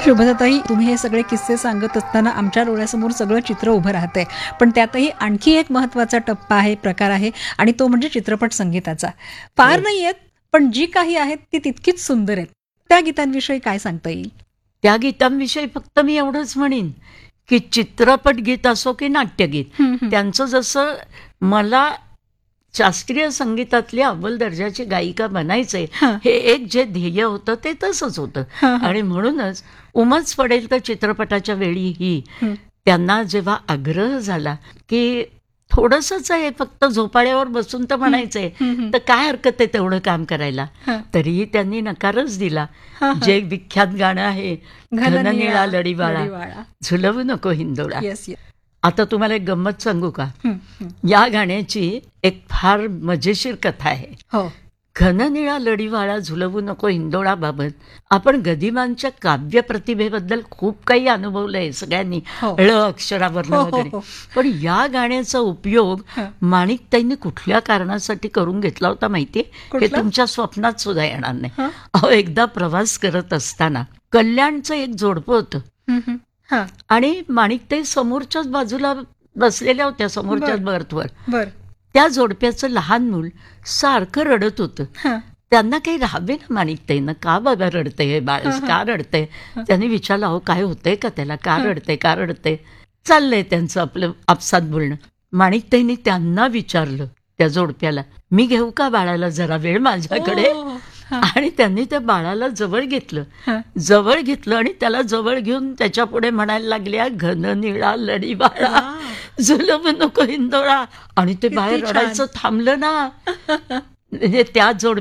शुभदाताई, तुम्ही हे सगळे किस्से सांगत असताना आमच्या डोळ्यासमोर सगळं चित्र उभं राहतंय. पण त्यातही आणखी एक महत्वाचा टप्पा आहे, प्रकार आहे, आणि तो म्हणजे चित्रपट संगीताचा. फार नाही आहेत, पण जी काही आहेत ती तितकीच सुंदर आहेत. त्या गीतांविषयी काय सांगता येईल? त्या गीतांविषयी फक्त मी एवढंच म्हणेन की चित्रपट गीत असो की नाट्यगीत, त्यांचं जसं मला शास्त्रीय संगीतातली अव्वल दर्जाची गायिका बनायचंय हे एक जे ध्येय होतं ते तसंच होतं. आणि म्हणूनच उमज पडेल तर चित्रपटाच्या वेळीही त्यांना जेव्हा आग्रह झाला की थोडंसंच आहे, फक्त झोपाळ्यावर बसून तर म्हणायचंय, तर काय हरकत आहे तेवढं काम करायला, तरीही त्यांनी नकारच दिला. जे विख्यात गाणं आहे घननिळा लढीवाळा, झुलवू नको हिंदोळा. आता तुम्हाला एक गंमत सांगू का? या गाण्याची एक फार मजेशीर कथा आहे. घननिळा लढीवाळा झुलवू नको हिंदोळा बाबत आपण गदिमांच्या काव्य प्रतिभेबद्दल खूप काही अनुभवलंय सगळ्यांनी, ळ अक्षरावरनं वगैरे. पण या गाण्याचा उपयोग माणिकताईंनी कुठल्या कारणासाठी करून घेतला होता माहितीये? हे तुमच्या स्वप्नात सुद्धा येणार नाही. अहो, एकदा प्रवास करत असताना कल्याणचं एक जोडपं होतं आणि माणिकताई समोरच्याच बाजूला बसलेल्या होत्या, समोरच्याच बर्थवर. त्या जोडप्याचं लहान मूल सारखं रडत होतं. त्यांना काही राहावे ना माणिकताईंना, का बाबा रडतंय हे बाळ, का रडतंय? त्यांनी विचारलं, अहो काय होतंय का त्याला, का रडतंय, का रडतंय? चाललंय त्यांचं आपलं आपसात बोलणं. माणिकताईंनी त्यांना विचारलं, त्या जोडप्याला, मी घेऊ का बाळाला जरा वेळ माझ्याकडे? आणि त्यांनी त्या बाळाला जवळ घेतलं आणि त्याला जवळ घेऊन त्याच्या पुढे म्हणायला लागल्या, घननिळा लढीवाळा झुलवू नको हिंदोळा. आणि ते बाळ रडायचं थांबलं ना. म्हणजे त्या